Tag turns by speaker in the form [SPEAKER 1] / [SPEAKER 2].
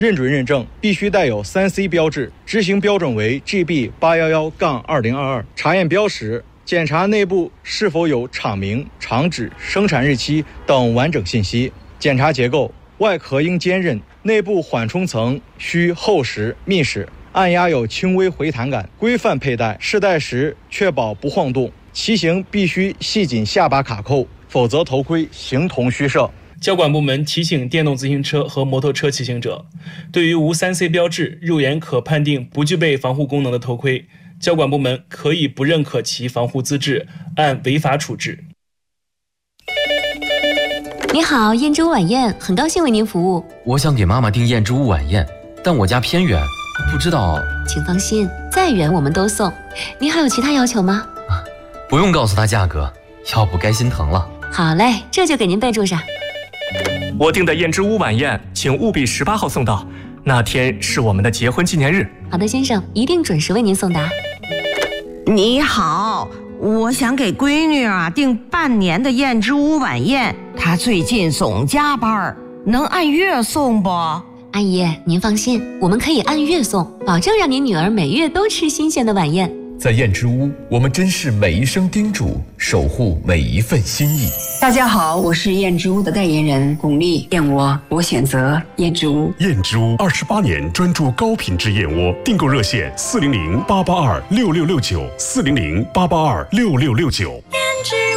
[SPEAKER 1] 认准认证必须带有3C 标志，执行标准为 GB811-2022。查验标识，检查内部是否有厂名、厂址、生产日期等完整信息。检查结构，外壳应坚韧，内部缓冲层需厚实密实，按压有轻微回弹感，规范佩戴。试戴时确保不晃动。骑行必须系紧下巴卡扣，否则头盔形同虚设。
[SPEAKER 2] 交管部门提醒电动自行车和摩托车骑行者，对于无3C 标志、肉眼可判定不具备防护功能的头盔，交管部门可以不认可其防护资质，按违法处置。
[SPEAKER 3] 你好，燕之屋晚宴，很高兴为您服务。
[SPEAKER 4] 我想给妈妈订燕之屋晚宴，但我家偏远，不知道。
[SPEAKER 3] 请放心，再远我们都送。您还有其他要求吗？
[SPEAKER 4] 不用告诉她价格，要不该心疼了。
[SPEAKER 3] 好嘞，这就给您备注上。
[SPEAKER 5] 我订的燕之屋晚宴，请务必18号送到，那天是我们的结婚纪念日。
[SPEAKER 3] 好的，先生，一定准时为您送达。
[SPEAKER 6] 你好，我想给闺女订半年的燕之屋晚宴，她最近总加班，能按月送不？
[SPEAKER 3] 阿姨，您放心，我们可以按月送，保证让您女儿每月都吃新鲜的晚宴。
[SPEAKER 7] 在燕之屋，我们珍视每一声叮嘱，守护每一份心意。
[SPEAKER 8] 大家好，我是燕之屋的代言人巩俐，燕窝我选择燕之屋。
[SPEAKER 9] 燕之屋28年专注高品质燕窝，订购热线400-882-6669，400-882-6669。
[SPEAKER 10] 燕之